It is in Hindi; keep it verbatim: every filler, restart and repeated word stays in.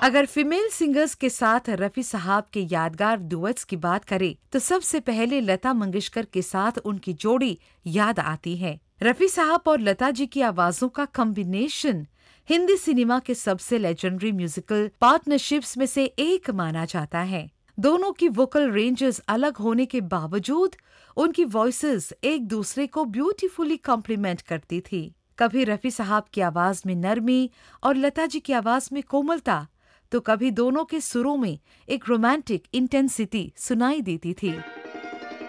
अगर फीमेल सिंगर्स के साथ रफी साहब के यादगार डुएट्स की बात करें तो सबसे पहले लता मंगेशकर के साथ उनकी जोड़ी याद आती है। रफी साहब और लता जी की आवाजों का कॉम्बिनेशन हिंदी सिनेमा के सबसे लेजेंडरी म्यूजिकल पार्टनरशिप्स में से एक माना जाता है। दोनों की वोकल रेंजेस अलग होने के बावजूद उनकी वॉइसेस एक दूसरे को ब्यूटीफुली कॉम्प्लीमेंट करती थी। कभी रफी साहब की आवाज में नरमी और लता जी की आवाज में कोमलता, तो कभी दोनों के सुरों में एक रोमांटिक इंटेंसिटी सुनाई देती थी।